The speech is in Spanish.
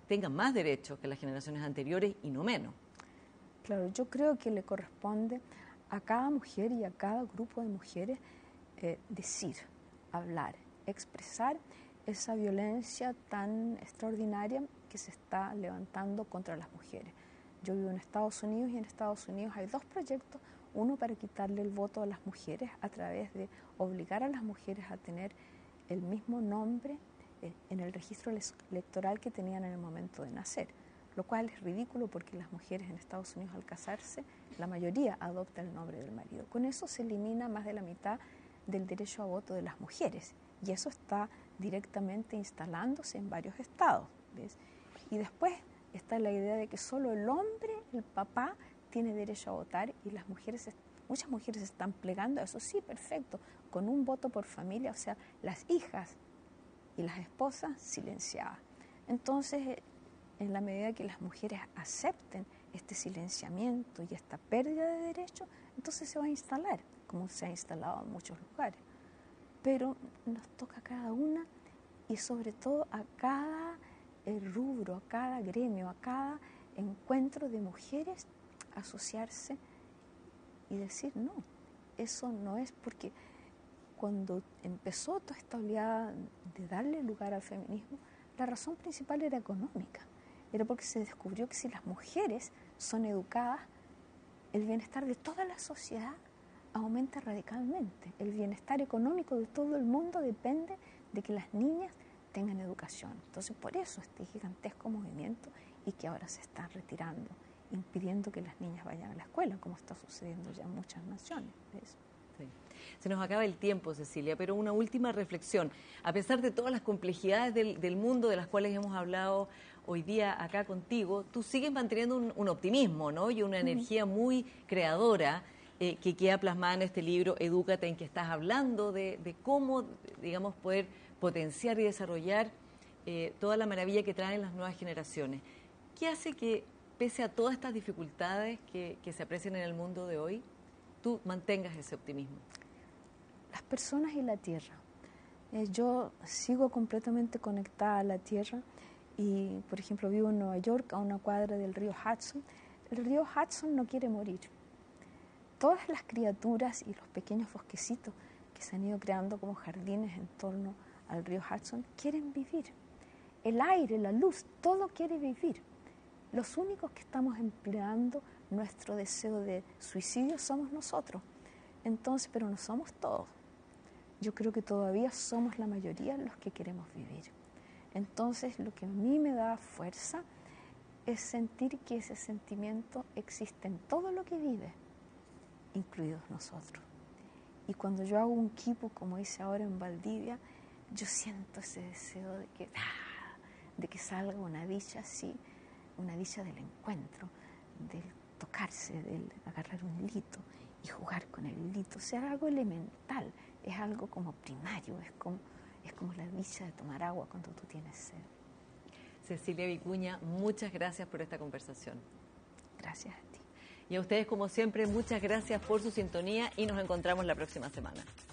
tengan más derechos que las generaciones anteriores y no menos. Claro, yo creo que le corresponde a cada mujer y a cada grupo de mujeres decir, hablar, expresar esa violencia tan extraordinaria que se está levantando contra las mujeres. Yo vivo en Estados Unidos y en Estados Unidos hay dos proyectos, uno para quitarle el voto a las mujeres a través de obligar a las mujeres a tener el mismo nombre en el registro electoral que tenían en el momento de nacer, lo cual es ridículo porque las mujeres en Estados Unidos al casarse, la mayoría adopta el nombre del marido. Con eso se elimina más de la mitad del derecho a voto de las mujeres y eso está directamente instalándose en varios estados, ¿ves? Y después está la idea de que solo el hombre, el papá, tiene derecho a votar y las mujeres, muchas mujeres están plegando a eso, sí, perfecto, con un voto por familia, o sea, las hijas y las esposas silenciadas. Entonces, en la medida que las mujeres acepten este silenciamiento y esta pérdida de derechos, entonces se va a instalar, como se ha instalado en muchos lugares. Pero nos toca a cada una y sobre todo a cada rubro, a cada gremio, a cada encuentro de mujeres asociarse y decir no, eso no es, porque cuando empezó toda esta oleada de darle lugar al feminismo, la razón principal era económica, era porque se descubrió que si las mujeres son educadas, el bienestar de toda la sociedad aumenta radicalmente. El bienestar económico de todo el mundo depende de que las niñas tengan educación. Entonces, por eso este gigantesco movimiento y que ahora se está retirando, impidiendo que las niñas vayan a la escuela, como está sucediendo ya en muchas naciones. ¿Ves? Sí. Se nos acaba el tiempo, Cecilia, pero una última reflexión. A pesar de todas las complejidades del mundo de las cuales hemos hablado hoy día acá contigo, tú sigues manteniendo un optimismo, ¿no? Y una energía muy creadora que queda plasmada en este libro, Edúcate, en que estás hablando de cómo, digamos, poder potenciar y desarrollar toda la maravilla que traen las nuevas generaciones. ¿Qué hace que, pese a todas estas dificultades que se aprecian en el mundo de hoy, tú mantengas ese optimismo? Las personas y la tierra. Yo sigo completamente conectada a la tierra y, por ejemplo, vivo en Nueva York, a una cuadra del río Hudson. El río Hudson no quiere morir. Todas las criaturas y los pequeños bosquecitos que se han ido creando como jardines en torno al río Hudson quieren vivir. El aire, la luz, todo quiere vivir. Los únicos que estamos empleando nuestro deseo de suicidio somos nosotros. Entonces, pero no somos todos. Yo creo que todavía somos la mayoría los que queremos vivir. Entonces, lo que a mí me da fuerza es sentir que ese sentimiento existe en todo lo que vive, incluidos nosotros. Y cuando yo hago un quipu, como hice ahora en Valdivia, yo siento ese deseo de que salga una dicha así, una dicha del encuentro, del tocarse, del agarrar un hilito y jugar con el hilito. O sea, algo elemental, es algo como primario, es como la dicha de tomar agua cuando tú tienes sed. Cecilia Vicuña, muchas gracias por esta conversación. Gracias a ti. Y a ustedes, como siempre, muchas gracias por su sintonía y nos encontramos la próxima semana.